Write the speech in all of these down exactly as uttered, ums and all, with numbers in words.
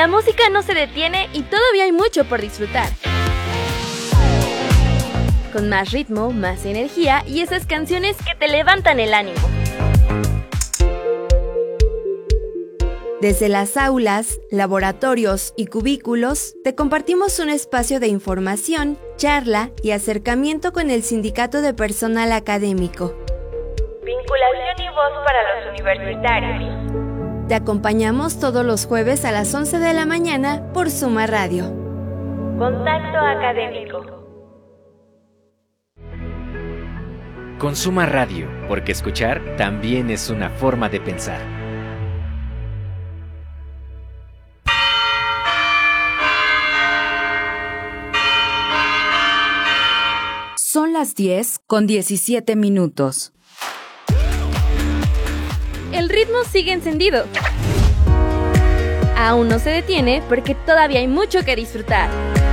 La música no se detiene y todavía hay mucho por disfrutar. Con más ritmo, más energía y esas canciones que te levantan el ánimo. Desde las aulas, laboratorios y cubículos, te compartimos un espacio de información, charla y acercamiento con el Sindicato de Personal Académico. Vinculación y voz para los universitarios. Te acompañamos todos los jueves a las once de la mañana por Suma Radio. Contacto académico. Con Suma Radio, porque escuchar también es una forma de pensar. Son las diez con diecisiete minutos. El ritmo sigue encendido. Aún no se detiene porque todavía hay mucho que disfrutar.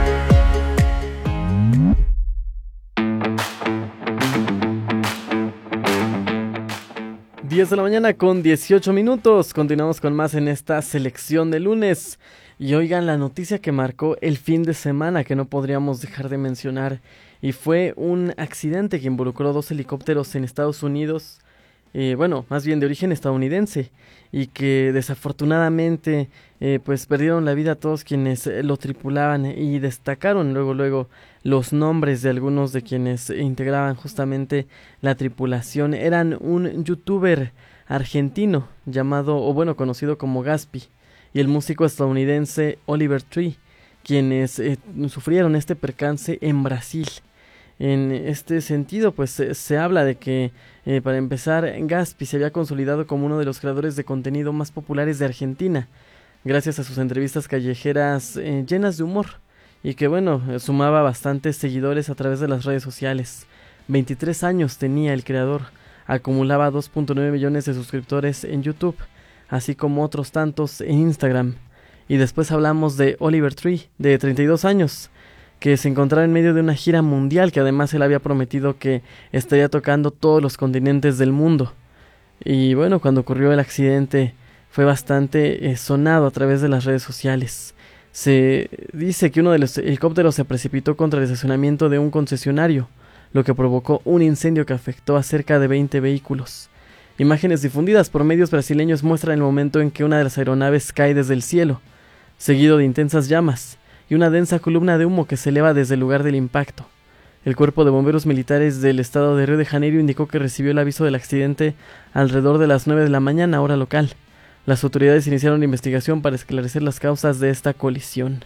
diez de la mañana con dieciocho minutos. Continuamos con más en esta selección de lunes. Y oigan la noticia que marcó el fin de semana que no podríamos dejar de mencionar. Y fue un accidente que involucró dos helicópteros en Estados Unidos. Eh, bueno, más bien de origen estadounidense. Y que desafortunadamente eh, pues perdieron la vida todos quienes lo tripulaban. Y destacaron luego luego los nombres de algunos de quienes integraban justamente la tripulación. Eran un youtuber argentino llamado, o bueno, conocido como Gaspi, y el músico estadounidense Oliver Tree, quienes eh, sufrieron este percance en Brasil. En este sentido, pues se, se habla de que, eh, para empezar, Gaspi se había consolidado como uno de los creadores de contenido más populares de Argentina, gracias a sus entrevistas callejeras eh, llenas de humor, y que bueno, sumaba bastantes seguidores a través de las redes sociales. veintitrés años tenía el creador, acumulaba dos punto nueve millones de suscriptores en YouTube, así como otros tantos en Instagram. Y después hablamos de Oliver Tree, de treinta y dos años, que se encontraba en medio de una gira mundial que además él había prometido que estaría tocando todos los continentes del mundo. Y bueno, cuando ocurrió el accidente fue bastante eh, sonado a través de las redes sociales. Se dice que uno de los helicópteros se precipitó contra el estacionamiento de un concesionario, lo que provocó un incendio que afectó a cerca de veinte vehículos. Imágenes difundidas por medios brasileños muestran el momento en que una de las aeronaves cae desde el cielo, seguido de intensas llamas y una densa columna de humo que se eleva desde el lugar del impacto. El Cuerpo de Bomberos Militares del estado de Río de Janeiro indicó que recibió el aviso del accidente alrededor de las nueve de la mañana, hora local. Las autoridades iniciaron la investigación para esclarecer las causas de esta colisión.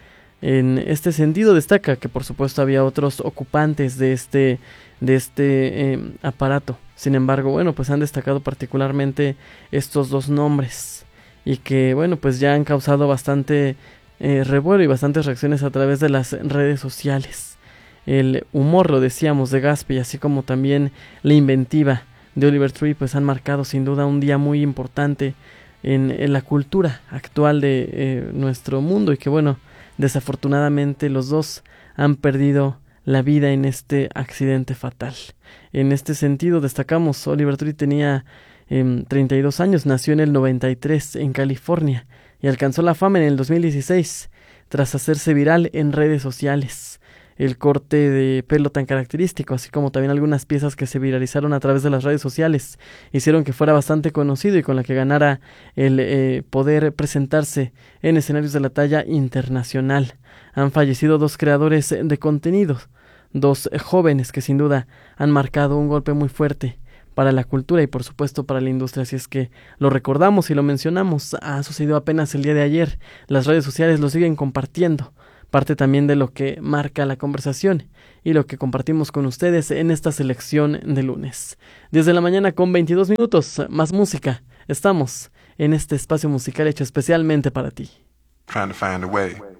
En este sentido destaca que por supuesto había otros ocupantes de este, de este eh, aparato. Sin embargo, bueno, pues han destacado particularmente estos dos nombres y que bueno, pues ya han causado bastante eh, revuelo y bastantes reacciones a través de las redes sociales. El humor, lo decíamos, de Gaspi, así como también la inventiva de Oliver Tree, pues han marcado sin duda un día muy importante en, en la cultura actual de eh, nuestro mundo y que bueno, desafortunadamente los dos han perdido la vida en este accidente fatal. En este sentido destacamos, Oliver Tree tenía eh, treinta y dos años, nació en el noventa y tres en California y alcanzó la fama en el dos mil dieciséis tras hacerse viral en redes sociales. El corte de pelo tan característico, así como también algunas piezas que se viralizaron a través de las redes sociales, hicieron que fuera bastante conocido y con la que ganara el eh, poder presentarse en escenarios de la talla internacional. Han fallecido dos creadores de contenido, dos jóvenes que sin duda han marcado un golpe muy fuerte para la cultura y por supuesto para la industria, así es que lo recordamos y lo mencionamos. Ha sucedido apenas el día de ayer, las redes sociales lo siguen compartiendo, parte también de lo que marca la conversación y lo que compartimos con ustedes en esta selección de lunes. Desde la mañana con veintidós minutos, más música. Estamos en este espacio musical hecho especialmente para ti. Trying to find a way.